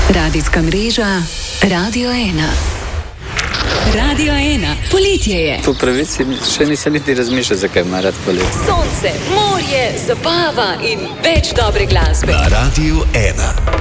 Radijska mreža Radio 1. Radio 1. Poletje je. Po pravici še nisem niti razmišljal, zakaj ima rad poletje. Sonce, morje, zabava in več dobre glasbe. Na Radio 1.